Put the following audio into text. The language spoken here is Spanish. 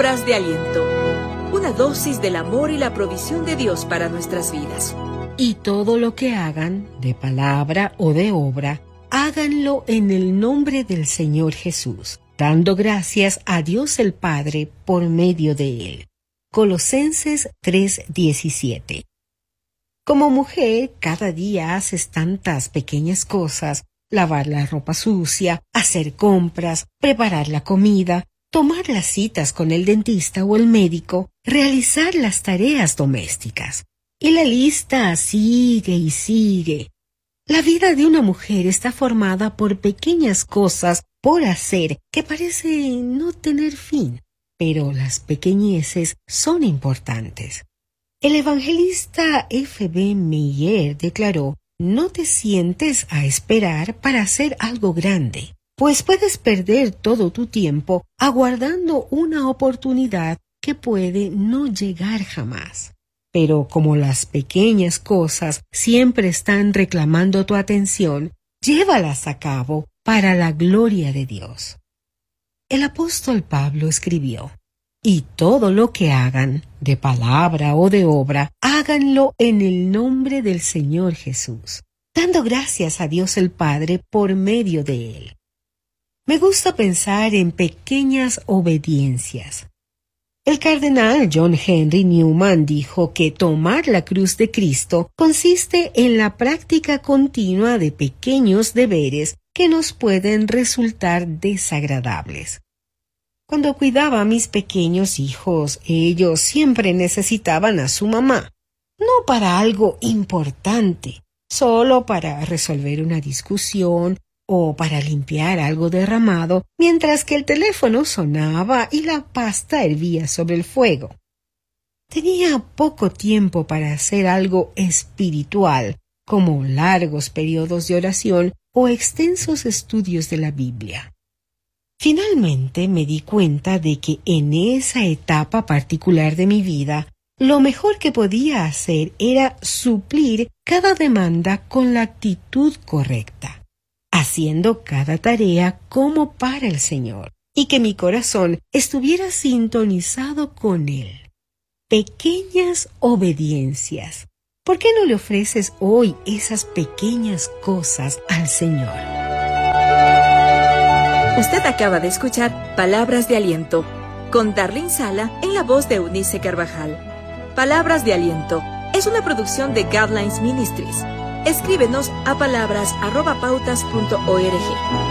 Palabras de aliento. Una dosis del amor y la provisión de Dios para nuestras vidas. Y todo lo que hagan, de palabra o de obra, háganlo en el nombre del Señor Jesús, dando gracias a Dios el Padre por medio de Él. Colosenses 3:17. Como mujer, cada día haces tantas pequeñas cosas: lavar la ropa sucia, hacer compras, preparar la comida, tomar las citas con el dentista o el médico, realizar las tareas domésticas. Y la lista sigue y sigue. La vida de una mujer está formada por pequeñas cosas por hacer que parecen no tener fin, pero las pequeñeces son importantes. El evangelista F.B. Meyer declaró: no te sientes a esperar para hacer algo grande, pues puedes perder todo tu tiempo aguardando una oportunidad que puede no llegar jamás. Pero como las pequeñas cosas siempre están reclamando tu atención, llévalas a cabo para la gloria de Dios. El apóstol Pablo escribió: y todo lo que hagan, de palabra o de obra, háganlo en el nombre del Señor Jesús, dando gracias a Dios el Padre por medio de Él. Me gusta pensar en pequeñas obediencias. El cardenal John Henry Newman dijo que tomar la cruz de Cristo consiste en la práctica continua de pequeños deberes que nos pueden resultar desagradables. Cuando cuidaba a mis pequeños hijos, ellos siempre necesitaban a su mamá, no para algo importante, solo para resolver una discusión o para limpiar algo derramado, mientras que el teléfono sonaba y la pasta hervía sobre el fuego. Tenía poco tiempo para hacer algo espiritual, como largos periodos de oración o extensos estudios de la Biblia. Finalmente me di cuenta de que en esa etapa particular de mi vida, lo mejor que podía hacer era suplir cada demanda con la actitud correcta, haciendo cada tarea como para el Señor, y que mi corazón estuviera sintonizado con Él. Pequeñas obediencias. ¿Por qué no le ofreces hoy esas pequeñas cosas al Señor? Usted acaba de escuchar Palabras de Aliento, con Darlene Sala en la voz de Eunice Carvajal. Palabras de Aliento es una producción de Guidelines Ministries. Escríbenos a palabras@pautas.org.